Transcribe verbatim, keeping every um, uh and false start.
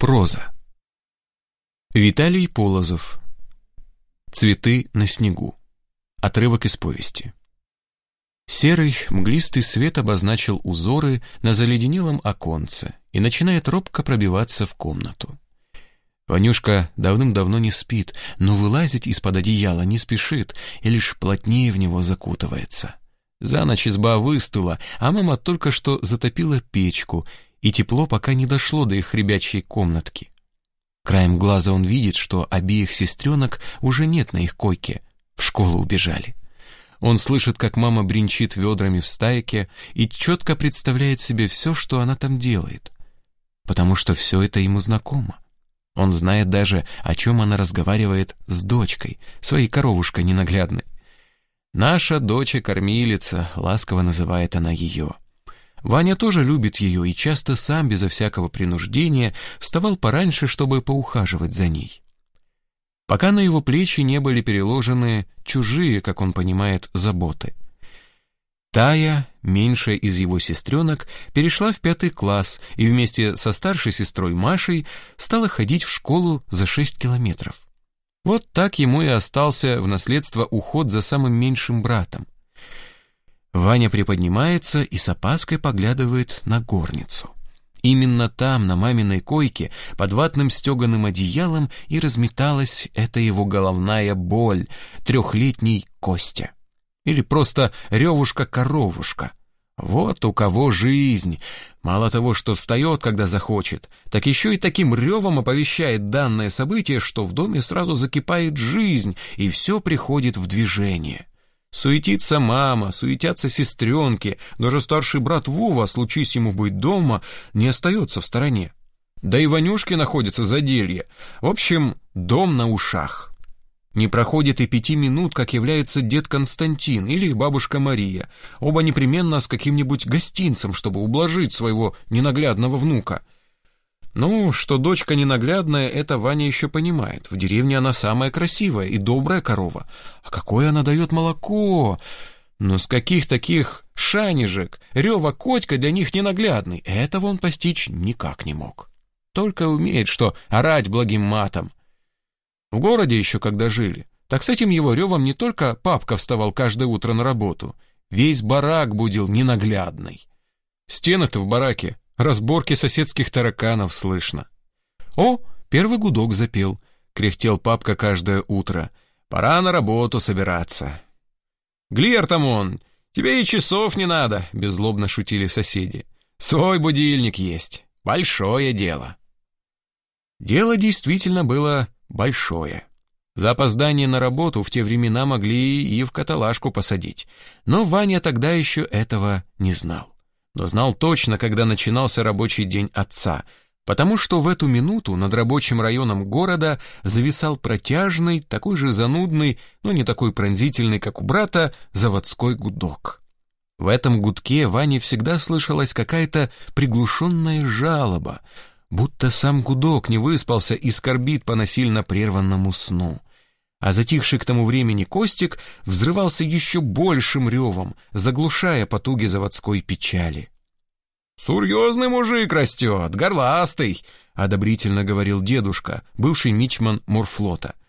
Проза. Виталий Полозов. «Цветы на снегу». Отрывок из повести. Серый, мглистый свет обозначил узоры на заледенелом оконце и начинает робко пробиваться в комнату. Ванюшка давным-давно не спит, но вылазить из-под одеяла не спешит и лишь плотнее в него закутывается. За ночь изба выстыла, а мама только что затопила печку, и тепло пока не дошло до их ребячьей комнатки. Краем глаза он видит, что обеих сестренок уже нет на их койке, в школу убежали. Он слышит, как мама бренчит ведрами в стайке и четко представляет себе все, что она там делает, потому что все это ему знакомо. Он знает даже, о чем она разговаривает с дочкой, своей коровушкой ненаглядной. «Наша доча-кормилица», — ласково называет она ее. Ваня тоже любит ее и часто сам, безо всякого принуждения, вставал пораньше, чтобы поухаживать за ней. Пока на его плечи не были переложены чужие, как он понимает, заботы. Тая, меньшая из его сестренок, перешла в пятый класс и вместе со старшей сестрой Машей стала ходить в школу за шесть километров. Вот так ему и остался в наследство уход за самым меньшим братом. Ваня приподнимается и с опаской поглядывает на горницу. Именно там, на маминой койке, под ватным стеганым одеялом и разметалась эта его головная боль, трехлетний Костя. Или просто Ревушка-коровушка. Вот у кого жизнь. Мало того, что встает, когда захочет, так еще и таким ревом оповещает данное событие, что в доме сразу закипает жизнь, и все приходит в движение. Суетится мама, суетятся сестренки, даже старший брат Вова, случись ему быть дома, не остается в стороне. Да и Ванюшке находится заделье. В общем, дом на ушах. Не проходит и пяти минут, как является дед Константин или бабушка Мария, оба непременно с каким-нибудь гостинцем, чтобы ублажить своего ненаглядного внука. Ну, что дочка ненаглядная, это Ваня еще понимает. В деревне она самая красивая и добрая корова. А какое она дает молоко! Но с каких таких шанежек Рева Котька для них ненаглядный, этого он постичь никак не мог. Только умеет, что орать благим матом. В городе еще когда жили, так с этим его ревом не только папка вставал каждое утро на работу, весь барак будил ненаглядный. Стены-то в бараке, разборки соседских тараканов слышно. О, первый гудок запел, кряхтел папка каждое утро. Пора на работу собираться. Глер там он, тебе и часов не надо, беззлобно шутили соседи. Свой будильник есть, большое дело. Дело действительно было большое. За опоздание на работу в те времена могли и в каталажку посадить, но Ваня тогда еще этого не знал. Но знал точно, когда начинался рабочий день отца, потому что в эту минуту над рабочим районом города зависал протяжный, такой же занудный, но не такой пронзительный, как у брата, заводской гудок. В этом гудке Ване всегда слышалась какая-то приглушенная жалоба, будто сам гудок не выспался и скорбит по насильно прерванному сну. А затихший к тому времени Костик взрывался еще большим ревом, заглушая потуги заводской печали. «Серьезный мужик растет, горластый», — одобрительно говорил дедушка, бывший мичман морфлота.